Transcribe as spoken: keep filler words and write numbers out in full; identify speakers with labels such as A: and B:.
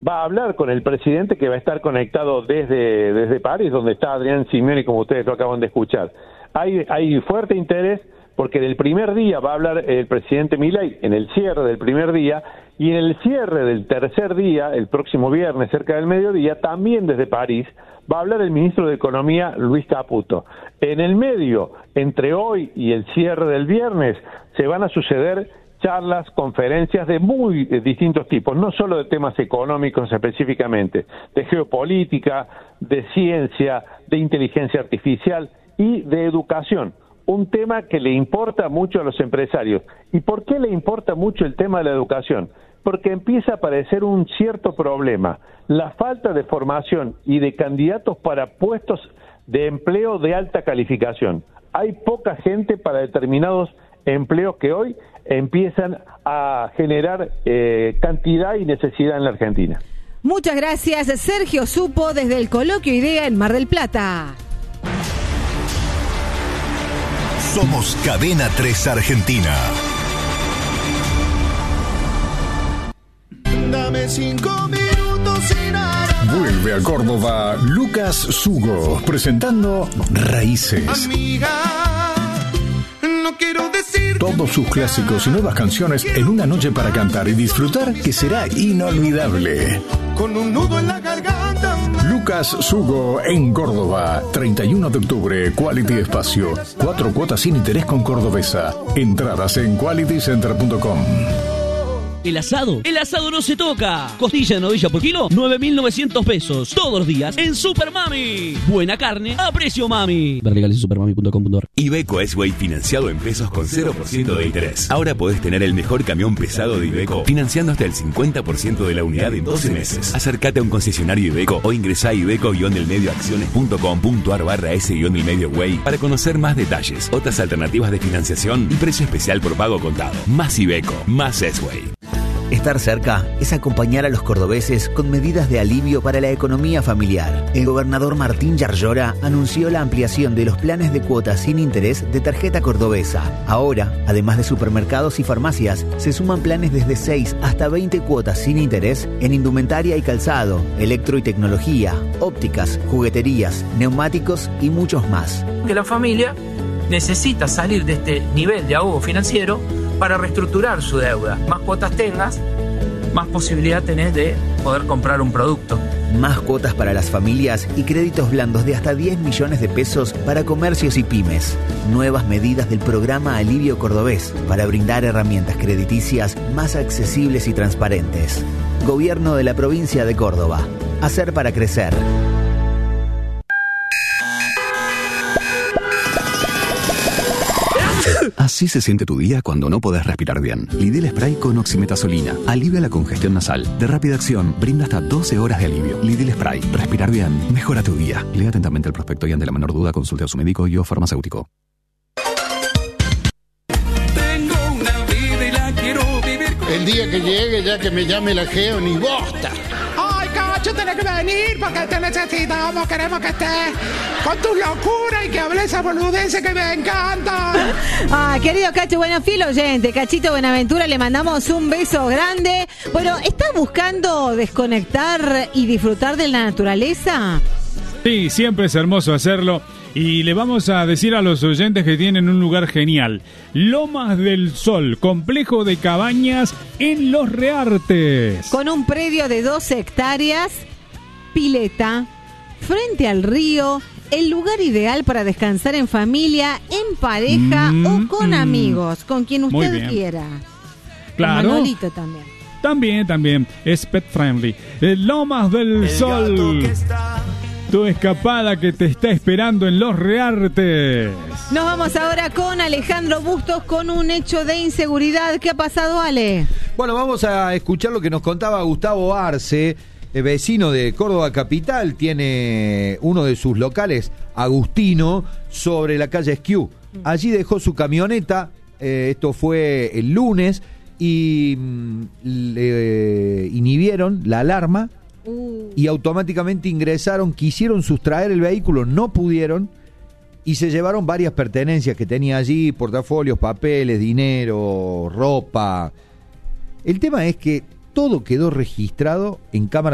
A: va a hablar con el presidente, que va a estar conectado desde, desde París, donde está Adrián Simeoni, como ustedes lo acaban de escuchar. Hay, hay fuerte interés porque en el primer día va a hablar el presidente Milei, en el cierre del primer día, y en el cierre del tercer día, el próximo viernes, cerca del mediodía, también desde París, va a hablar el ministro de Economía, Luis Caputo. En el medio, entre hoy y el cierre del viernes, se van a suceder charlas, conferencias de muy de distintos tipos, no solo de temas económicos específicamente, de geopolítica, de ciencia, de inteligencia artificial y de educación. Un tema que le importa mucho a los empresarios. ¿Y por qué le importa mucho el tema de la educación? Porque empieza a aparecer un cierto problema, la falta de formación y de candidatos para puestos de empleo de alta calificación. Hay poca gente para determinados empleos que hoy empiezan a generar eh, cantidad y necesidad en la Argentina.
B: Muchas gracias, Sergio Supo, desde el Coloquio IDEA en Mar del Plata.
C: Somos Cadena tres Argentina.
D: Dame cinco minutos sin nada.
C: Vuelve a Córdoba Lucas Sugo, presentando Raíces.
D: Amiga, no quiero decir
C: Todos sus clásicos y nuevas canciones en una noche para cantar y disfrutar que será inolvidable.
D: con un nudo en la garganta.
C: Lucas Sugo en Córdoba, treinta y uno de octubre, Quality Espacio. Cuatro cuotas sin interés con Cordobesa. Entradas en quality center punto com.
E: El asado, el asado no se toca. Costilla de novilla por kilo, nueve mil novecientos pesos. Todos los días en Super Mami. Buena carne a precio mami. Ver legales en supermami punto com punto a r.
F: Iveco S-Way financiado en pesos con cero por ciento de interés. Ahora podés tener el mejor camión pesado de Iveco financiando hasta el cincuenta por ciento de la unidad en doce meses. Acércate a un concesionario Iveco o ingresá a iveco-delmedioacciones punto com punto a r barra S-Way para conocer más detalles, otras alternativas de financiación y precio especial por pago contado. Más Iveco, más S-Way.
G: Estar cerca es acompañar a los cordobeses con medidas de alivio para la economía familiar. El gobernador Martín Yarlora anunció la ampliación de los planes de cuotas sin interés de tarjeta cordobesa. Ahora, además de supermercados y farmacias, se suman planes desde seis hasta veinte cuotas sin interés en indumentaria y calzado, electro y tecnología, ópticas, jugueterías, neumáticos y muchos más.
H: Que la familia necesita salir de este nivel de ahogo financiero para reestructurar su deuda. Más cuotas tengas, más posibilidad tenés de poder comprar un producto.
G: Más cuotas para las familias y créditos blandos de hasta diez millones de pesos para comercios y pymes. Nuevas medidas del programa Alivio Cordobés para brindar herramientas crediticias más accesibles y transparentes. Gobierno de la provincia de Córdoba. Hacer para crecer.
F: Así se siente tu día cuando no podés respirar bien. Lidl Spray con oximetazolina. Alivia la congestión nasal. De rápida acción, brinda hasta doce horas de alivio. Lidl Spray. Respirar bien. Mejora tu día. Lea atentamente el prospecto y ante la menor duda consulte a su médico y o farmacéutico.
D: Tengo una vida y la quiero vivir con... El día que llegue ya que me llame la Geo ni bosta.
I: Ay, Cacho, tenés que venir porque te necesitamos, queremos que estés con tus locuras y que hables esa boludencia que me encanta.
B: Ah, querido Cacho, bueno, fiel oyente, Cachito Buenaventura, le mandamos un beso grande. Bueno, ¿estás buscando desconectar y disfrutar de la naturaleza?
J: Sí, siempre es hermoso hacerlo. Y le vamos a decir a los oyentes que tienen un lugar genial. Lomas del Sol, complejo de cabañas en Los Reartes.
B: Con un predio de doce hectáreas, pileta, frente al río, el lugar ideal para descansar en familia, en pareja mm, o con mm. amigos, con quien usted quiera.
J: Claro.
B: Manolito también.
J: También, también. Es pet friendly. Lomas del el Sol. Tu escapada que te está esperando en Los Reartes.
B: Nos vamos ahora con Alejandro Bustos con un hecho de inseguridad. ¿Qué ha pasado, Ale?
K: Bueno, vamos a escuchar lo que nos contaba Gustavo Arce, vecino de Córdoba Capital. Tiene uno de sus locales, Agustino, sobre la calle Esquiú. Allí dejó su camioneta, eh, esto fue el lunes, y mm, le inhibieron la alarma. Uh. Y automáticamente ingresaron, quisieron sustraer el vehículo, no pudieron, y se llevaron varias pertenencias que tenía allí, portafolios, papeles, dinero, ropa. El tema es que todo quedó registrado en cámara